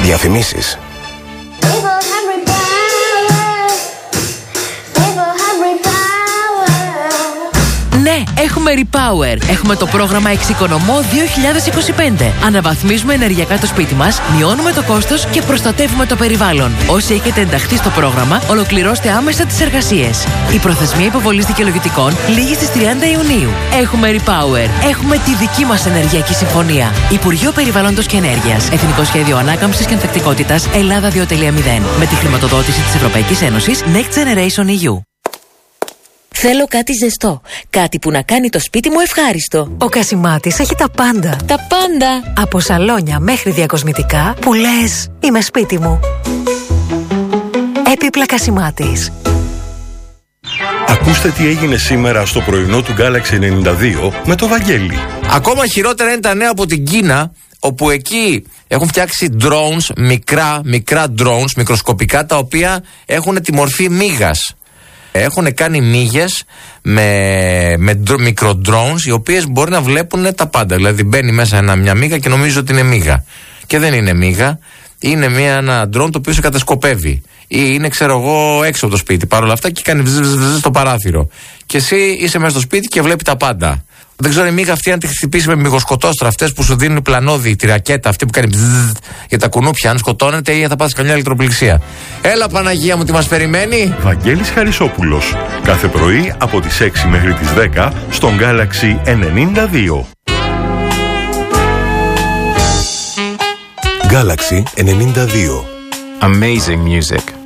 Διαφημίσεις. Ναι, έχουμε Repower. Έχουμε το πρόγραμμα Εξοικονομώ 2025. Αναβαθμίζουμε ενεργειακά το σπίτι μας, μειώνουμε το κόστος και προστατεύουμε το περιβάλλον. Όσοι έχετε ενταχθεί στο πρόγραμμα, ολοκληρώστε άμεσα τις εργασίες. Η προθεσμία υποβολής δικαιολογητικών λήγει στις 30 Ιουνίου. Έχουμε Repower. Έχουμε τη δική μας ενεργειακή συμφωνία. Υπουργείο Περιβάλλοντος και Ενέργειας. Εθνικό Σχέδιο Ανάκαμψης και Ανθεκτικότητας Ελλάδα 2.0. Με τη χρηματοδότηση της Ευρωπαϊκής Ένωσης Next Generation EU. Θέλω κάτι ζεστό. Κάτι που να κάνει το σπίτι μου ευχάριστο. Ο Κασιμάτης έχει τα πάντα. Τα πάντα. Από σαλόνια μέχρι διακοσμητικά που λες είμαι σπίτι μου. Έπιπλα Κασιμάτης. Ακούστε τι έγινε σήμερα στο πρωινό του Galaxy 92 με το Βαγγέλη. Ακόμα χειρότερα είναι τα νέα από την Κίνα, όπου εκεί έχουν φτιάξει drones, μικρά drones, μικροσκοπικά, τα οποία έχουν τη μορφή μύγας. Έχουν κάνει μύγες με μικροδρόουνς, οι οποίες μπορεί να βλέπουν τα πάντα. Δηλαδή μπαίνει μέσα μια μύγα και νομίζει ότι είναι μύγα. Και δεν είναι μύγα, είναι ένα drone το οποίο σε κατασκοπεύει. Ή είναι, ξέρω εγώ, έξω από το σπίτι παρόλα αυτά και κάνει βζζζ στο παράθυρο. Και εσύ είσαι μέσα στο σπίτι και βλέπει τα πάντα. Δεν ξέρω η μύγα αυτή αν τη χτυπήσει με μυγοσκοτόστρα, αυτές που σου δίνουν πλανόδι, τη ρακέτα αυτή που κάνει βζζζ για τα κουνούπια, αν σκοτώνεται ή θα πάθεις καμιά ηλεκτροπληξία. Έλα Παναγία μου, τι μας περιμένει. Βαγγέλης Χαρισόπουλος. Κάθε πρωί από τις 6 μέχρι τις 10 στον Galaxy 92. Galaxy 92. Amazing music.